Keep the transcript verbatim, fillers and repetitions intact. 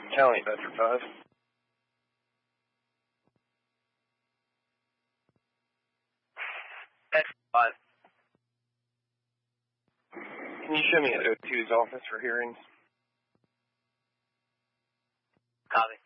County, Bedford five. Bedford five. Can you show me at O two's office for hearings? Copy.